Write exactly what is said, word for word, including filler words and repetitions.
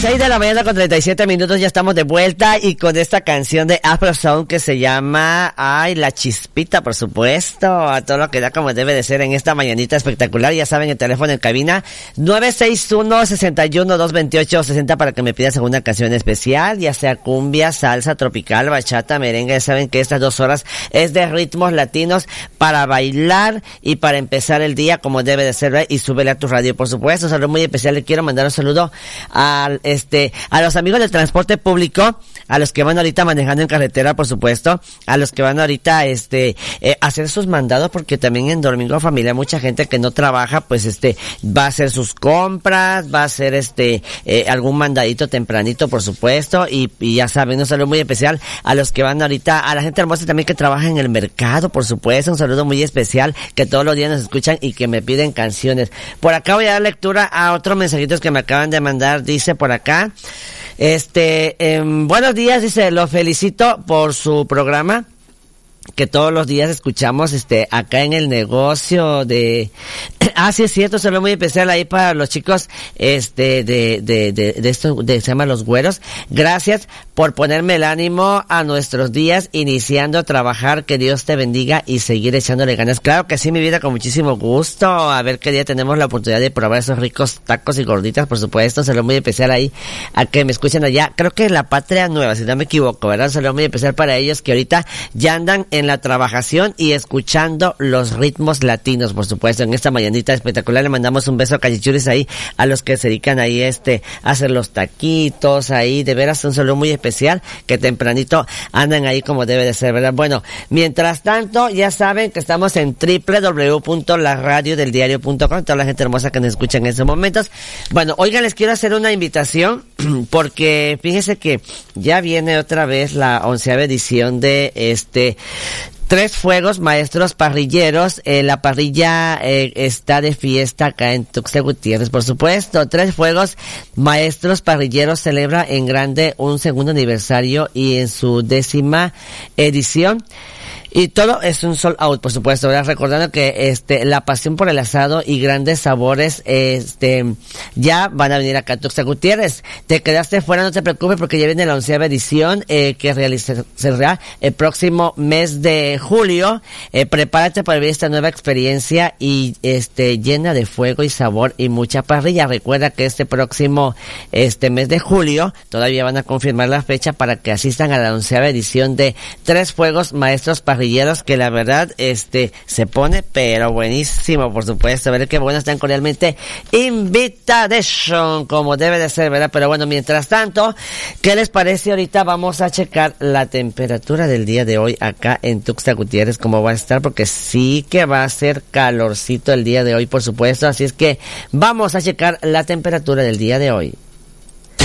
seis de la mañana con treinta y siete minutos, ya estamos de vuelta y con esta canción de Afro Sound que se llama, ay, La Chispita, por supuesto, a todo lo que da como debe de ser en esta mañanita espectacular. Ya saben, el teléfono en cabina nueve seis uno, seis uno, dos dos ocho, seis cero para que me pidas alguna canción especial, ya sea cumbia, salsa, tropical, bachata, merengue. Ya saben que estas dos horas es de ritmos latinos para bailar y para empezar el día como debe de ser, ¿verdad? Y súbele a tu radio, por supuesto. Un saludo muy especial, le quiero mandar un saludo a este a los amigos del transporte público, a los que van ahorita manejando en carretera, por supuesto, a los que van ahorita este eh, a hacer sus mandados, porque también en Domingo Familiar mucha gente que no trabaja, pues este va a hacer sus compras, va a hacer este eh, algún mandadito tempranito, por supuesto, y, y ya saben, un saludo muy especial a los que van ahorita, a la gente hermosa también que trabaja en el mercado, por supuesto, un saludo muy especial, que todos los días nos escuchan y que me piden canciones. Por acá voy a dar lectura a otros mensajitos que me acaban de mandar. Dice por acá, este, eh, buenos días, dice, lo felicito por su programa que todos los días escuchamos este acá en el negocio de ah sí es cierto, se ve muy especial ahí para los chicos este de de de de esto de se llama Los Güeros. Gracias por ponerme el ánimo a nuestros días iniciando a trabajar, que Dios te bendiga y seguir echándole ganas. Claro que sí, mi vida, con muchísimo gusto. A ver qué día tenemos la oportunidad de probar esos ricos tacos y gorditas, por supuesto. Se ve muy especial ahí a que me escuchen allá, creo que en la Patria Nueva, si no me equivoco, ¿verdad? Se ve muy especial para ellos que ahorita ya andan en la trabajación y escuchando los ritmos latinos, por supuesto, en esta mañanita espectacular. Le mandamos un beso a Cachichuris ahí, a los que se dedican ahí este a hacer los taquitos ahí, de veras un saludo muy especial, que tempranito andan ahí como debe de ser, ¿verdad? Bueno, mientras tanto, ya saben que estamos en doble u doble u doble u punto la radio del diario punto com, toda la gente hermosa que nos escucha en estos momentos. Bueno, oigan, les quiero hacer una invitación, porque fíjense que ya viene otra vez la onceava edición de este Tres Fuegos Maestros Parrilleros. Eh, la parrilla eh, está de fiesta acá en Tuxtla Gutiérrez, por supuesto. Tres Fuegos Maestros Parrilleros celebra en grande un segundo aniversario y en su décima edición. Y todo es un sold out, por supuesto, ¿verdad? Recordando que este la pasión por el asado y grandes sabores este ya van a venir acá a Tuxtla Gutiérrez. Te quedaste fuera, no te preocupes, porque ya viene la onceava edición eh, que realizará el próximo mes de julio. Eh, prepárate para vivir esta nueva experiencia y este llena de fuego y sabor y mucha parrilla. Recuerda que este próximo este mes de julio todavía van a confirmar la fecha para que asistan a la onceava edición de Tres Fuegos Maestros Parrilleros, que la verdad este se pone pero buenísimo, por supuesto. A ver qué bueno, están cordialmente invitation, como debe de ser, ¿verdad? Pero bueno, mientras tanto, ¿qué les parece? Ahorita vamos a checar la temperatura del día de hoy acá en Tuxtla Gutiérrez, cómo va a estar, porque sí que va a ser calorcito el día de hoy, por supuesto. Así es que vamos a checar la temperatura del día de hoy.